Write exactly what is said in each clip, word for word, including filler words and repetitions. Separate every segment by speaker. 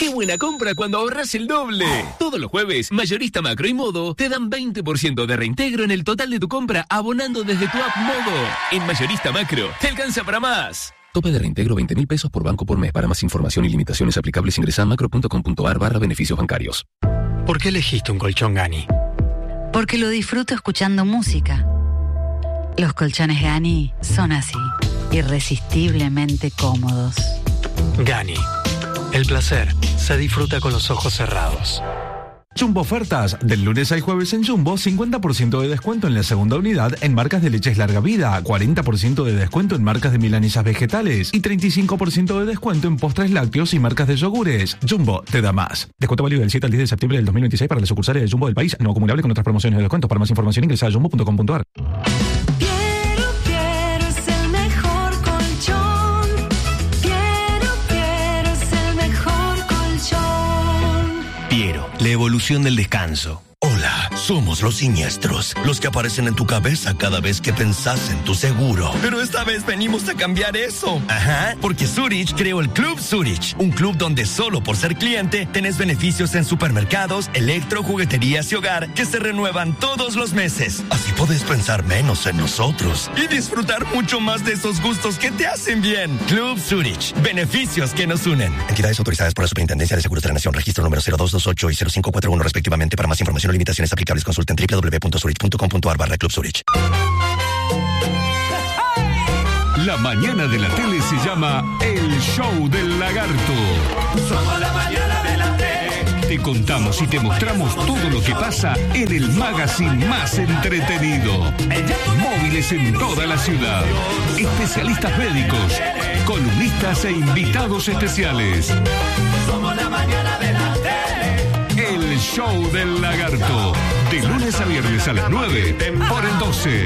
Speaker 1: ¡Qué buena compra cuando ahorras el doble! Todos los jueves, Mayorista Macro y Modo te dan veinte por ciento de reintegro en el total de tu compra abonando desde tu app Modo. En Mayorista Macro, te alcanza para más. Tope de reintegro veinte mil pesos por banco por mes. Para más información y limitaciones aplicables ingresa a macro.com.ar barra beneficios bancarios.
Speaker 2: ¿Por qué elegiste un colchón Gani?
Speaker 3: Porque lo disfruto escuchando música. Los colchones Gani son así, irresistiblemente cómodos.
Speaker 2: Gani. El placer se disfruta con los ojos cerrados.
Speaker 4: Jumbo ofertas. Del lunes al jueves en Jumbo, cincuenta por ciento de descuento en la segunda unidad en marcas de leches larga vida, cuarenta por ciento de descuento en marcas de milanesas vegetales y treinta y cinco por ciento de descuento en postres lácteos y marcas de yogures. Jumbo te da más. Descuento válido del siete al diez de septiembre del dos mil veintiséis para las sucursales de Jumbo del país, no acumulable con otras promociones de descuento. Para más información ingresa a jumbo punto com punto ar.
Speaker 5: Piero, la evolución del descanso.
Speaker 6: Hola, somos los siniestros, los que aparecen en tu cabeza cada vez que pensás en tu seguro. Pero esta vez venimos a cambiar eso. Ajá, porque Zurich creó el Club Zurich, un club donde solo por ser cliente tenés beneficios en supermercados, electro, jugueterías y hogar que se renuevan todos los meses. Así podés pensar menos en nosotros y disfrutar mucho más de esos gustos que te hacen bien. Club Zurich, beneficios que nos unen. Entidades autorizadas por la Superintendencia de Seguros de la Nación, registro número cero dos dos ocho y cero cinco cuatro uno respectivamente. Para más información limitaciones aplicables, consulta en doble u doble u doble u punto zurich punto com punto ar barra Club Zurich.
Speaker 7: La mañana de la tele se llama El Show del Lagarto.
Speaker 8: Somos la mañana de la tele.
Speaker 7: Te contamos y te mostramos todo lo que pasa en el magazine más entretenido. Móviles en toda la ciudad. Especialistas médicos, columnistas e invitados especiales.
Speaker 8: Somos la mañana de la tele.
Speaker 7: El Show del Lagarto. De lunes a viernes a las nueve por el doce.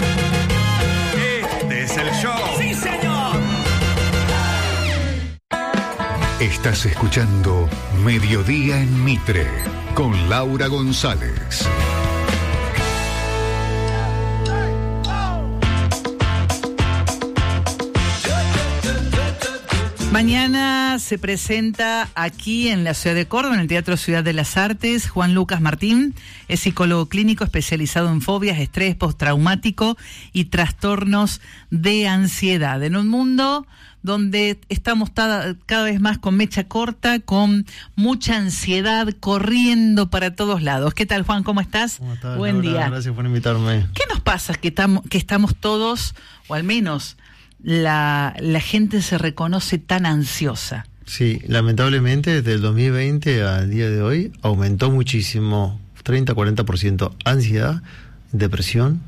Speaker 8: Este es el show.
Speaker 7: ¡Sí, señor! Estás escuchando Mediodía en Mitre con Laura González.
Speaker 9: Mañana se presenta aquí en la ciudad de Córdoba, en el Teatro Ciudad de las Artes, Juan Lucas Martín. Es psicólogo clínico especializado en fobias, estrés postraumático y trastornos de ansiedad. En un mundo donde estamos cada, cada vez más con mecha corta, con mucha ansiedad, corriendo para todos lados. ¿Qué tal, Juan? ¿Cómo estás?
Speaker 10: ¿Cómo estás,
Speaker 9: Buen
Speaker 10: Laura?
Speaker 9: día.
Speaker 10: Gracias por invitarme.
Speaker 9: ¿Qué nos pasa que, tam, que estamos todos, o al menos la, la gente se reconoce tan ansiosa?
Speaker 10: Sí, lamentablemente desde el dos mil veinte al día de hoy aumentó muchísimo, treinta a cuarenta por ciento ansiedad, depresión.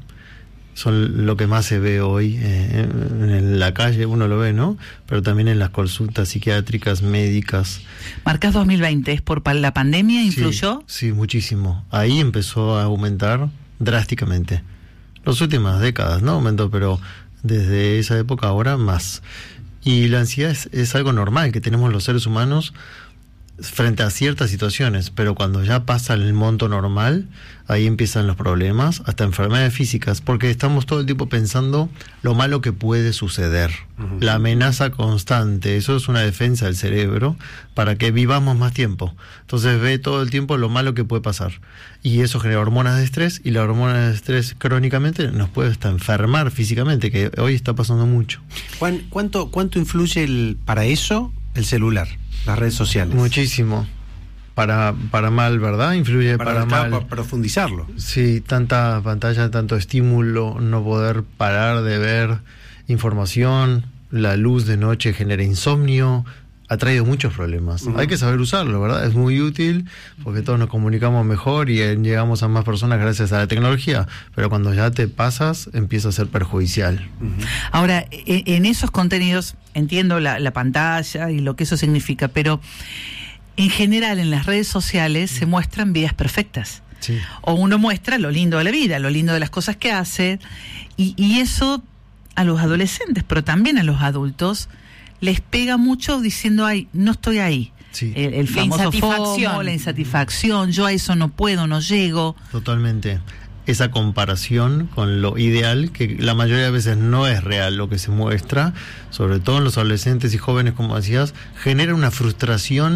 Speaker 10: Son lo que más se ve hoy eh, en la calle, uno lo ve, ¿no? Pero también en las consultas psiquiátricas, médicas.
Speaker 9: Marcás dos mil veinte, ¿es por la pandemia? ¿Influyó?
Speaker 10: Sí, sí, muchísimo. Ahí empezó a aumentar drásticamente. Las últimas décadas, ¿no? Aumentó, pero desde esa época ahora más. Y la ansiedad es, es algo normal que tenemos los seres humanos frente a ciertas situaciones, pero cuando ya pasa el monto normal, ahí empiezan los problemas, hasta enfermedades físicas, porque estamos todo el tiempo pensando lo malo que puede suceder, uh-huh. La amenaza constante, eso es una defensa del cerebro para que vivamos más tiempo. Entonces ve todo el tiempo lo malo que puede pasar, y eso genera hormonas de estrés, y la hormona de estrés crónicamente nos puede hasta enfermar físicamente, que hoy está pasando mucho.
Speaker 2: Juan, ¿cuánto, cuánto influye el, para eso el celular? Las redes sociales.
Speaker 10: Muchísimo. Para, para mal, ¿verdad? Influye para, para mal.
Speaker 2: Para profundizarlo.
Speaker 10: Sí, tanta pantalla, tanto estímulo, no poder parar de ver información, la luz de noche genera insomnio, ha traído muchos problemas. Uh-huh. Hay que saber usarlo, ¿verdad? Es muy útil porque todos nos comunicamos mejor y llegamos a más personas gracias a la tecnología, pero cuando ya te pasas empieza a ser perjudicial.
Speaker 9: Uh-huh. Ahora, en esos contenidos entiendo la, la pantalla y lo que eso significa, pero en general en las redes sociales se muestran vidas perfectas.
Speaker 10: Sí.
Speaker 9: O uno muestra lo lindo de la vida, lo lindo de las cosas que hace, y, y eso a los adolescentes, pero también a los adultos, les pega mucho diciendo, ay, no estoy ahí.
Speaker 10: Sí.
Speaker 9: El, el famoso
Speaker 3: la insatisfacción.
Speaker 9: FOMO, la insatisfacción, yo a eso no puedo, no llego.
Speaker 10: Totalmente. Esa comparación con lo ideal, que la mayoría de veces no es real lo que se muestra, sobre todo en los adolescentes y jóvenes, como decías, genera una frustración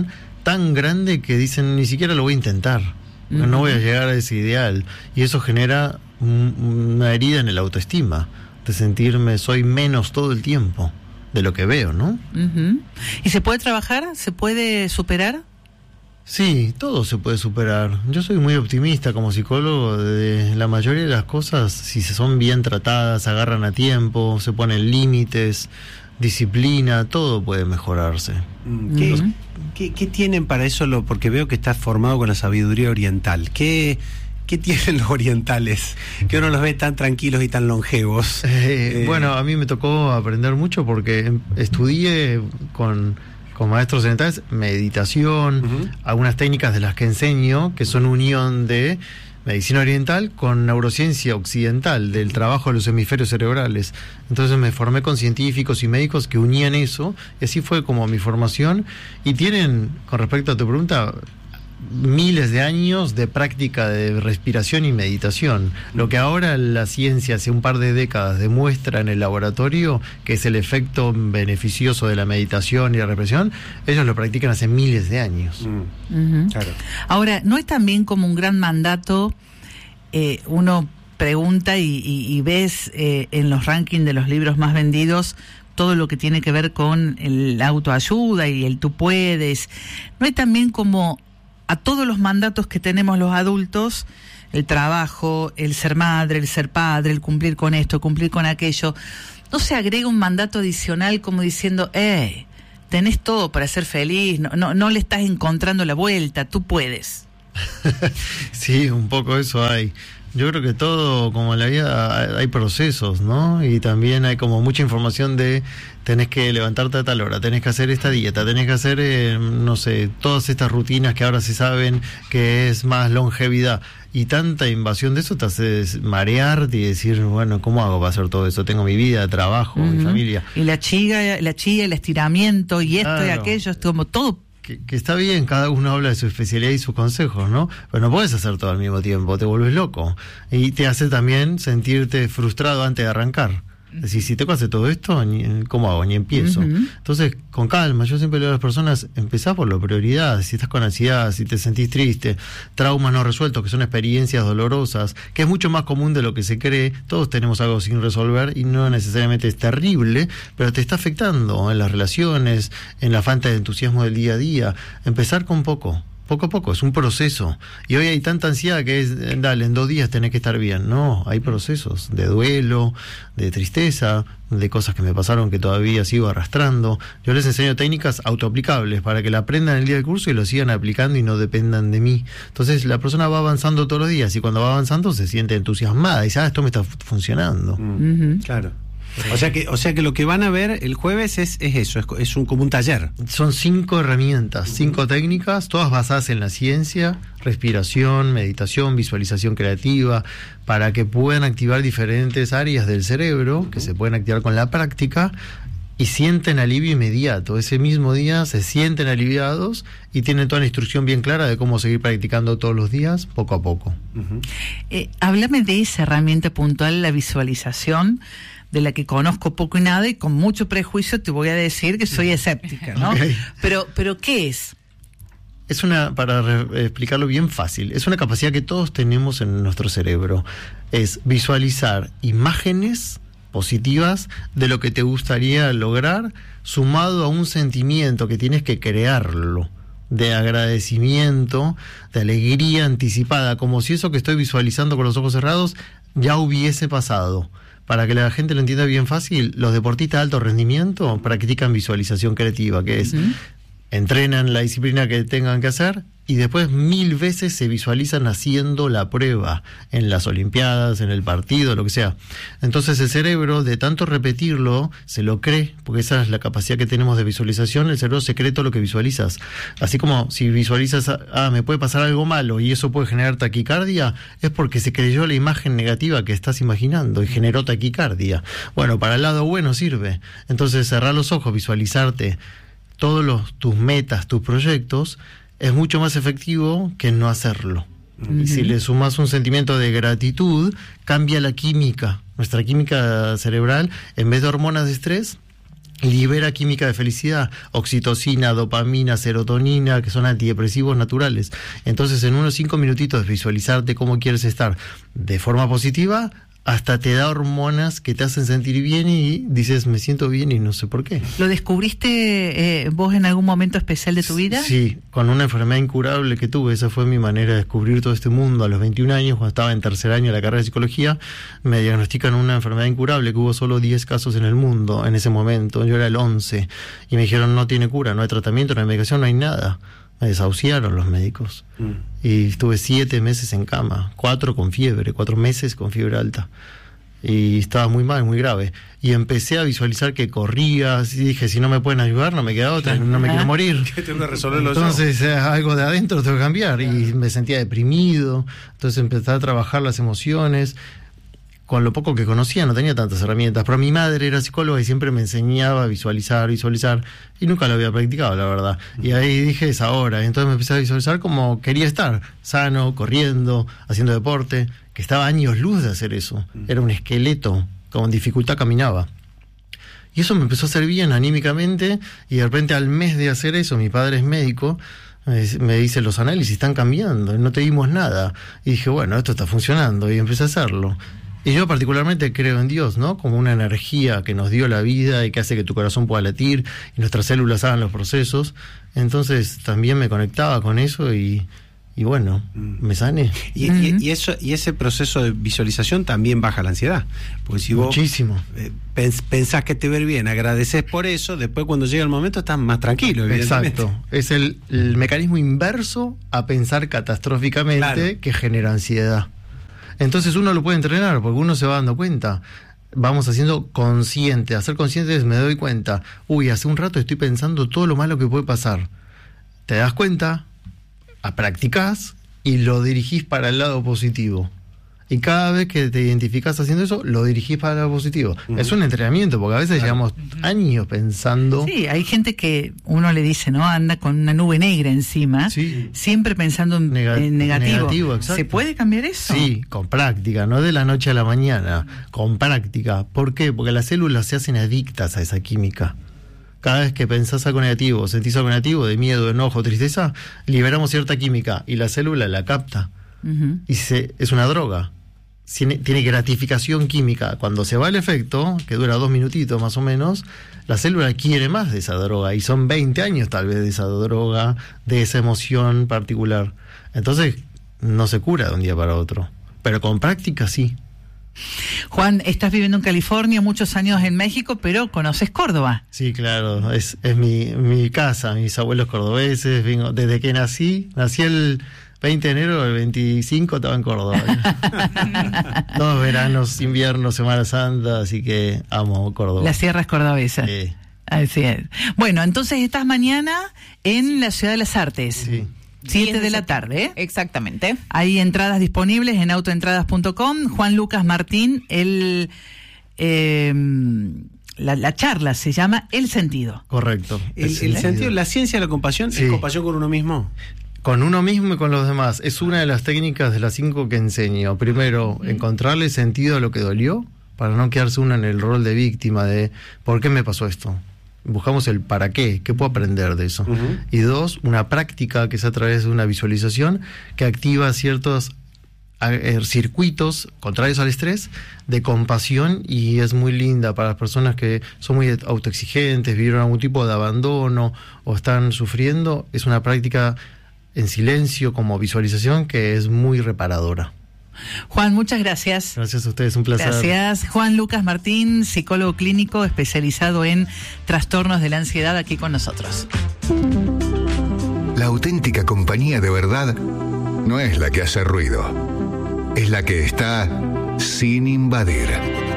Speaker 10: tan grande que dicen ni siquiera lo voy a intentar, uh-huh. no voy a llegar a ese ideal, y eso genera un, una herida en el autoestima, de sentirme soy menos todo el tiempo de lo que veo, ¿no?
Speaker 9: Uh-huh. ¿Y se puede trabajar? ¿Se puede superar?
Speaker 10: Sí, todo se puede superar. Yo soy muy optimista como psicólogo. De la mayoría de las cosas, si se son bien tratadas, agarran a tiempo, se ponen límites, disciplina, todo puede mejorarse.
Speaker 11: ¿Qué,
Speaker 10: Los...
Speaker 11: ¿qué, qué tienen para eso? Lo, porque veo que estás formado con la sabiduría oriental. ¿Qué, qué tienen los orientales? Que uno los ve tan tranquilos y tan longevos.
Speaker 10: Eh,
Speaker 11: eh...
Speaker 10: Bueno, a mí me tocó aprender mucho porque estudié con... con maestros orientales, meditación, uh-huh. algunas técnicas de las que enseño, que son unión de medicina oriental con neurociencia occidental, del trabajo de los hemisferios cerebrales. Entonces me formé con científicos y médicos que unían eso, y así fue como mi formación. Y tienen, con respecto a tu pregunta, miles de años de práctica de respiración y meditación. Lo que ahora la ciencia hace un par de décadas demuestra en el laboratorio, que es el efecto beneficioso de la meditación y la respiración, ellos lo practican hace miles de años.
Speaker 9: Mm. Uh-huh. Claro. Ahora, ¿no es también como un gran mandato? Eh, uno pregunta y, y, y ves eh, en los rankings de los libros más vendidos todo lo que tiene que ver con el autoayuda y el tú puedes. ¿No hay también como a todos los mandatos que tenemos los adultos, el trabajo, el ser madre, el ser padre, el cumplir con esto, cumplir con aquello, no se agrega un mandato adicional como diciendo, eh, tenés todo para ser feliz, no, no, no le estás encontrando la vuelta, tú puedes?
Speaker 10: Sí, un poco eso hay. Yo creo que todo, como en la vida, hay procesos, ¿no? Y también hay como mucha información de tenés que levantarte a tal hora, tenés que hacer esta dieta, tenés que hacer, eh, no sé, todas estas rutinas que ahora se saben que es más longevidad. Y tanta invasión de eso te hace marearte y decir, bueno, ¿cómo hago para hacer todo eso? Tengo mi vida, trabajo, uh-huh. mi familia.
Speaker 9: Y la chiga, la chilla, el estiramiento y esto
Speaker 10: claro.
Speaker 9: y aquello, es como todo.
Speaker 10: Que, que está bien, cada uno habla de su especialidad y sus consejos, ¿no? Pero no puedes hacer todo al mismo tiempo, te vuelves loco. Y te hace también sentirte frustrado antes de arrancar. Es decir, si tengo que hacer todo esto, ni, ¿cómo hago? Ni empiezo. Uh-huh. Entonces, con calma, yo siempre le digo a las personas, empezá por la prioridad. Si estás con ansiedad, si te sentís triste, traumas no resueltos, que son experiencias dolorosas, que es mucho más común de lo que se cree. Todos tenemos algo sin resolver y no necesariamente es terrible, pero te está afectando en las relaciones, en la falta de entusiasmo del día a día. Empezar con poco. Poco a poco, es un proceso. Y hoy hay tanta ansiedad que es, dale, en dos días tenés que estar bien. No, hay procesos de duelo, de tristeza, de cosas que me pasaron que todavía sigo arrastrando. Yo les enseño técnicas autoaplicables para que la aprendan el día del curso y lo sigan aplicando y no dependan de mí. Entonces la persona va avanzando todos los días y cuando va avanzando se siente entusiasmada y dice, ah, esto me está funcionando.
Speaker 11: Mm, uh-huh. Claro. O sea que, o sea que lo que van a ver el jueves es, es eso, es, es un, como un taller.
Speaker 10: Son cinco herramientas, cinco uh-huh. técnicas, todas basadas en la ciencia, respiración, meditación, visualización creativa, para que puedan activar diferentes áreas del cerebro, uh-huh. que se pueden activar con la práctica, y sienten alivio inmediato. Ese mismo día se sienten aliviados y tienen toda la instrucción bien clara de cómo seguir practicando todos los días, poco a poco.
Speaker 9: Uh-huh. Eh, háblame de esa herramienta puntual, la visualización, de la que conozco poco y nada, y con mucho prejuicio te voy a decir que soy escéptica, ¿no? Okay. Pero, pero ¿qué es?
Speaker 10: Es una, para re- explicarlo bien fácil, es una capacidad que todos tenemos en nuestro cerebro. Es visualizar imágenes positivas de lo que te gustaría lograr, sumado a un sentimiento que tienes que crearlo, de agradecimiento, de alegría anticipada, como si eso que estoy visualizando con los ojos cerrados ya hubiese pasado. Para que la gente lo entienda bien fácil, los deportistas de alto rendimiento practican visualización creativa, que es, uh-huh. entrenan la disciplina que tengan que hacer y después mil veces se visualizan haciendo la prueba en las olimpiadas, en el partido, lo que sea. Entonces el cerebro, de tanto repetirlo, se lo cree, porque esa es la capacidad que tenemos de visualización. El cerebro se cree todo lo que visualizas. Así como si visualizas, ah, me puede pasar algo malo y eso puede generar taquicardia, es porque se creyó la imagen negativa que estás imaginando y generó taquicardia. Bueno, para el lado bueno sirve. Entonces cerrar los ojos, visualizarte todos los, tus metas, tus proyectos, es mucho más efectivo que no hacerlo. Uh-huh. Si le sumas un sentimiento de gratitud, cambia la química. Nuestra química cerebral, en vez de hormonas de estrés, libera química de felicidad, oxitocina, dopamina, serotonina, que son antidepresivos naturales. Entonces, en unos cinco minutitos de visualizarte cómo quieres estar de forma positiva, hasta te da hormonas que te hacen sentir bien y dices, me siento bien y no sé por qué.
Speaker 9: ¿Lo descubriste eh, vos en algún momento especial de tu vida?
Speaker 10: Sí, con una enfermedad incurable que tuve. Esa fue mi manera de descubrir todo este mundo. A los veintiún años, cuando estaba en tercer año de la carrera de psicología, me diagnostican una enfermedad incurable, que hubo solo diez casos en el mundo en ese momento. Yo era el once. Y me dijeron, no tiene cura, no hay tratamiento, no hay medicación, no hay nada. Me desahuciaron los médicos. Mm. Y estuve siete meses en cama, cuatro con fiebre, cuatro meses con fiebre alta. Y estaba muy mal, muy grave. Y empecé a visualizar que corría, y dije, si no me pueden ayudar, no me queda otra, no me quiero morir.
Speaker 11: Tengo que resolverlo yo.
Speaker 10: Entonces, eh, algo de adentro tengo que cambiar. Y me sentía deprimido, entonces empecé a trabajar las emociones. Con lo poco que conocía, no tenía tantas herramientas, pero mi madre era psicóloga y siempre me enseñaba a visualizar, visualizar, y nunca lo había practicado, la verdad. Y ahí dije, es ahora. Y entonces me empecé a visualizar como quería estar, sano, corriendo, haciendo deporte, que estaba años luz de hacer eso. Era un esqueleto, con dificultad caminaba. Y eso me empezó a hacer bien anímicamente, y de repente al mes de hacer eso, mi padre es médico, me dice, los análisis están cambiando, no te dimos nada. Y dije, bueno, esto está funcionando, y empecé a hacerlo. Y yo particularmente creo en Dios, ¿no? Como una energía que nos dio la vida y que hace que tu corazón pueda latir y nuestras células hagan los procesos. Entonces también me conectaba con eso y, y bueno, me sané.
Speaker 11: Y, y, y eso y ese proceso de visualización también baja la ansiedad. Porque si vos
Speaker 10: Muchísimo.
Speaker 11: Eh, pens, pensás que te ver bien, agradeces por eso, después cuando llega el momento estás más tranquilo.
Speaker 10: Exacto. Es el, el mecanismo inverso a pensar catastróficamente, claro, que genera ansiedad. Entonces uno lo puede entrenar porque uno se va dando cuenta. Vamos haciendo consciente. Hacer consciente es me doy cuenta. Uy, hace un rato estoy pensando todo lo malo que puede pasar. Te das cuenta, practicás y lo dirigís para el lado positivo. Y cada vez que te identificás haciendo eso, lo dirigís para el lado positivo. Uh-huh. Es un entrenamiento, porque a veces claro. llevamos años pensando...
Speaker 9: Sí, hay gente que uno le dice, ¿no? Anda con una nube negra encima, sí. siempre pensando en, Nega- en negativo. negativo
Speaker 10: ¿Se
Speaker 9: puede cambiar eso?
Speaker 10: Sí, con práctica, no de la noche a la mañana, con práctica. ¿Por qué? Porque las células se hacen adictas a esa química. Cada vez que pensás algo negativo, sentís algo negativo, de miedo, enojo, tristeza, liberamos cierta química y la célula la capta. Uh-huh. Y se, es una droga. Tiene, tiene gratificación química. Cuando se va el efecto, que dura dos minutitos más o menos, la célula quiere más de esa droga. Y son veinte años tal vez de esa droga, de esa emoción particular. Entonces, no se cura de un día para otro. Pero con práctica sí.
Speaker 9: Juan, estás viviendo en California, muchos años en México, pero conoces Córdoba.
Speaker 10: Sí, claro, es, es mi, mi casa, mis abuelos cordobeses, vengo, desde que nací, nací el veinte de enero, el veinticinco estaba en Córdoba. Todos veranos, inviernos, Semana Santa, así que amo Córdoba.
Speaker 9: Las sierras cordobesas.
Speaker 10: Sí.
Speaker 9: Así es. Bueno, entonces estás mañana en la Ciudad de las Artes.
Speaker 10: Sí.
Speaker 9: siete de la tarde, ¿eh?
Speaker 12: Exactamente.
Speaker 9: Hay entradas disponibles en autoentradas punto com. Juan Lucas Martín, el, eh, la, la charla se llama El Sentido.
Speaker 10: Correcto.
Speaker 11: El, el, sentido. el sentido, la ciencia de la compasión, sí. ¿Es compasión con uno mismo?
Speaker 10: Con uno mismo y con los demás. Es una de las técnicas de las cinco que enseño. Primero, encontrarle sentido a lo que dolió, para no quedarse uno en el rol de víctima de ¿por qué me pasó esto? Buscamos el para qué, qué puedo aprender de eso. Uh-huh. Y dos, una práctica que es a través de una visualización que activa ciertos eh, circuitos contrarios al estrés de compasión, y es muy linda para las personas que son muy autoexigentes, vivieron algún tipo de abandono o están sufriendo. Es una práctica en silencio como visualización que es muy reparadora.
Speaker 9: Juan, muchas gracias.
Speaker 10: Gracias a ustedes, un placer.
Speaker 9: Gracias. Juan Lucas Martín, psicólogo clínico especializado en trastornos de la ansiedad, aquí con nosotros.
Speaker 13: La auténtica compañía de verdad no es la que hace ruido, es la que está sin invadir.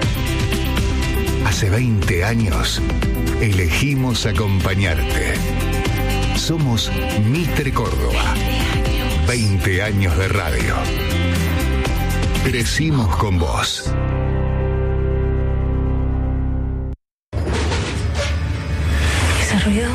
Speaker 13: Hace veinte años elegimos acompañarte. Somos Mitre Córdoba. veinte años de radio. Crecimos con vos.
Speaker 14: ¿Ese ruido?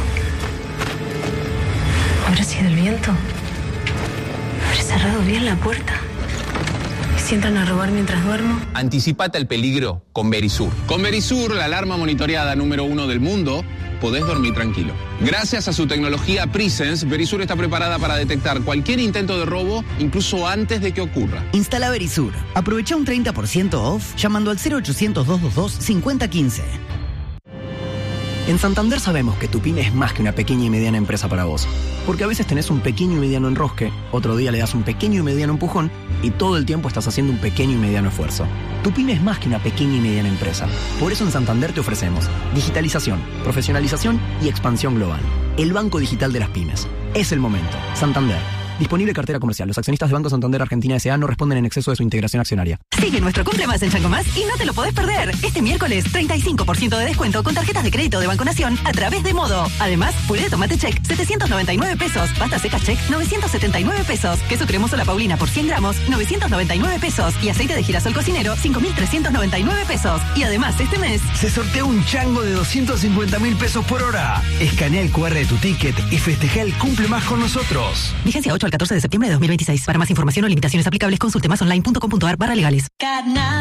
Speaker 14: ¿Habrá sido el viento? ¿Habré cerrado bien la puerta? ¿Y si si entran a robar mientras duermo?
Speaker 12: Anticipate al peligro con Verisur. Con Verisur, la alarma monitoreada número uno del mundo, podés dormir tranquilo. Gracias a su tecnología Presence, Verisur está preparada para detectar cualquier intento de robo, incluso antes de que ocurra.
Speaker 15: Instala Verisur. Aprovecha un treinta por ciento off llamando al cero ochocientos, doscientos veintidós, cincuenta quince.
Speaker 16: En Santander sabemos que tu pyme es más que una pequeña y mediana empresa para vos. Porque a veces tenés un pequeño y mediano enrosque, otro día le das un pequeño y mediano empujón y todo el tiempo estás haciendo un pequeño y mediano esfuerzo. Tu pyme es más que una pequeña y mediana empresa. Por eso en Santander te ofrecemos digitalización, profesionalización y expansión global. El banco digital de las pymes. Es el momento. Santander. Disponible cartera comercial. Los accionistas de Banco Santander Argentina S A no responden en exceso de su integración accionaria.
Speaker 17: Sigue nuestro Cumple Más en Chango Más y no te lo podés perder. Este miércoles, treinta y cinco por ciento de descuento con tarjetas de crédito de Banco Nación a través de Modo. Además, puré de tomate check, setecientos noventa y nueve pesos. Pasta seca check, novecientos setenta y nueve pesos. Queso cremoso La Paulina por cien gramos, novecientos noventa y nueve pesos. Y aceite de girasol cocinero, cinco mil trescientos noventa y nueve pesos. Y además, este mes
Speaker 5: se sortea un chango de doscientos cincuenta mil pesos por hora. Escanea el cu erre de tu ticket y festeja el Cumple Más con nosotros.
Speaker 17: Vigencia ocho al catorce de septiembre de dos mil veintiséis. Para más información o limitaciones aplicables, consulte más online punto com punto ar barra legales.